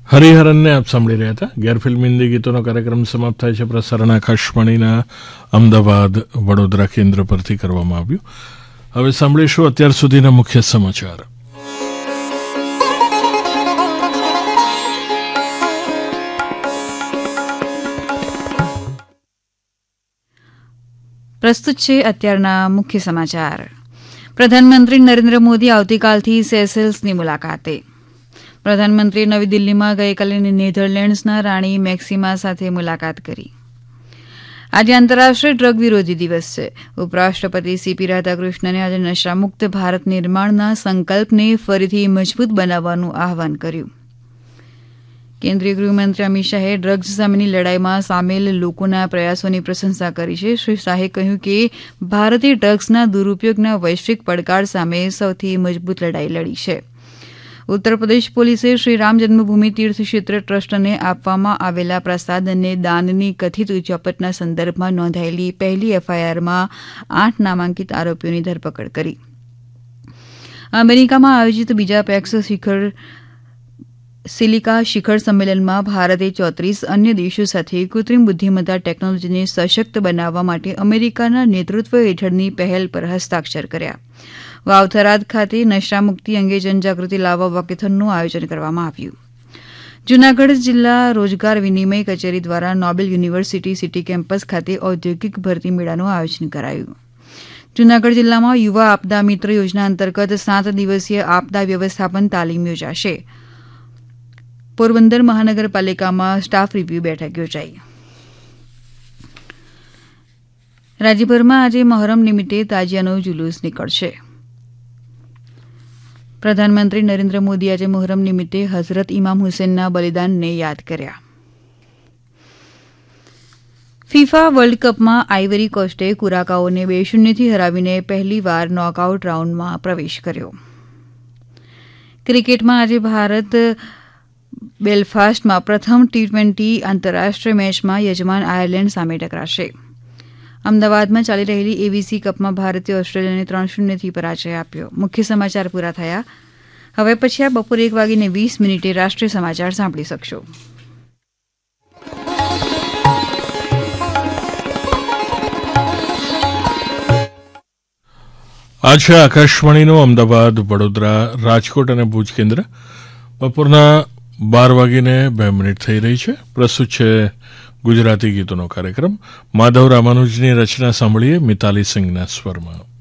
હરિહરનને આપ સાંભળી રહ્યા હતા. ગેરફિલ્મ હિન્દી ગીતોનો કાર્યક્રમ સમાપ્ત થાય છે. પ્રસારણ આકાશવાણીના અમદાવાદ વડોદરા કેન્દ્ર પરથી કરવામાં આવ્યું. હવે સાંભળીશું અત્યાર સુધીના મુખ્ય સમાચાર. પ્રસ્તુત છે અત્યારના મુખ્ય સમાચાર. પ્રધાનમંત્રી નરેન્દ્ર મોદી આવતીકાલથી સેશેલ્સની મુલાકાતે. પ્રધાનમંત્રીએ નવી દિલ્હીમાં ગઈકાલે નેધરલેન્ડ્સના રાણી મેક્સિમા સાથે મુલાકાત કરી. આજે આંતરરાષ્ટ્રીય ડ્રગ વિરોધી દિવસ છે. ઉપરાષ્ટ્રપતિ સીપી રાધાકૃષ્ણને આજે નશામુક્ત ભારત નિર્માણના સંકલ્પને ફરીથી મજબૂત બનાવવાનું આહવાન કર્યું. કેન્દ્રીય ગૃહમંત્રી અમિત શાહે ડ્રગ્સ સામેની લડાઈમાં સામેલ લોકોના પ્રયાસોની પ્રશંસા કરી છે. શ્રી શાહે કહ્યું કે ભારતે ડ્રગ્સના દુરૂપયોગના વૈશ્વિક પડકાર સામે સૌથી મજબૂત લડાઈ લડી છે. ઉત્તર પ્રદેશ પોલીસે શ્રી રામ જન્મભૂમિ તીર્થ ક્ષેત્ર ટ્રસ્ટને આપવામાં આવેલા પ્રસાદ અને દાનની કથિત ચોપટના સંદર્ભમાં નોંધાયેલી પહેલી એફઆઈઆરમાં 8 નામાંકિત આરોપીઓની ધરપકડ કરી. અમેરિકામાં આયોજિત બીજા પેક્સ સિલિકા શિખર સંમેલનમાં ભારતે 34 અન્ય દેશો સાથે કૃત્રિમ બુદ્ધિમત્તા ટેકનોલોજીને સશક્ત બનાવવા માટે અમેરિકાના નેતૃત્વ હેઠળની પહેલ પર હસ્તાક્ષર કર્યા. વાવથરાદ ખાતે નશામુક્તિ અંગે જનજાગૃતિ લાવવા વોકેથોનનું આયોજન કરવામાં આવ્યું. જૂનાગઢ જિલ્લા રોજગાર વિનિમય કચેરી દ્વારા નોબેલ યુનિવર્સિટી સિટી કેમ્પસ ખાતે ઔદ્યોગિક ભરતી મેળાનું આયોજન કરાયું. જૂનાગઢ જિલ્લામાં યુવા આપદા મિત્ર યોજના અંતર્ગત 7 દિવસીય આપદા વ્યવસ્થાપન તાલીમ યોજાશે. પોરબંદર મહાનગરપાલિકામાં સ્ટાફ રિવ્યુ બેઠક યોજાઈ. રાજ્યભરમાં આજે મહોરમ નિમિત્તે તાજિયાનો જુલુસ નીકળશે. પ્રધાનમંત્રી નરેન્દ્ર મોદી આજે મહોરમ નિમિત્તે હઝરત ઇમામ હુસેનના બલિદાનને યાદ કર્યા. ફિફા વર્લ્ડ કપમાં આઇવરી કોસ્ટે કુરાકાઓને 2-0થી હરાવીને પહેલીવાર નોકઆઉટ રાઉન્ડમાં પ્રવેશ કર્યો. ક્રિકેટમાં આજે ભારત બેલફાસ્ટમાં પ્રથમ T20 આંતરરાષ્ટ્રીય મેચમાં યજમાન આયર્લેન્ડ સામે ટકરાશે. અમદાવાદમાં ચાલી રહેલી એવીસી કપમાં ભારતે ઓસ્ટ્રેલિયાને 3-0થી પરાજય આપ્યો. મુખ્ય સમાચાર પૂરા થયા. હવે પછી આ બપોરે 1:20 રાષ્ટ્રીય સમાચાર સાંભળી શકશો. આ છે આકાશવાણીનું અમદાવાદ વડોદરા રાજકોટ અને ભુજ કેન્દ્ર. બપોરના 12:02 થઈ રહી છે. પ્રસ્તુત છે ગુજરાતી ગીતોનો કાર્યક્રમ. માધવ રામાનુજની રચના સાંભળીએ મિતાલી સિંઘના સ્વરમાં.